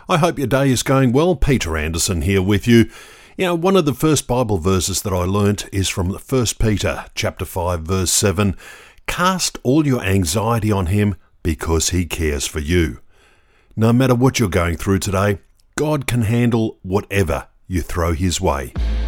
I hope your day is going well. Peter Anderson here with you. You know, one of the first Bible verses that I learnt is from 1 Peter chapter 5 verse 7. Cast all your anxiety on him because he cares for you. No matter what you're going through today, God can handle whatever you throw his way.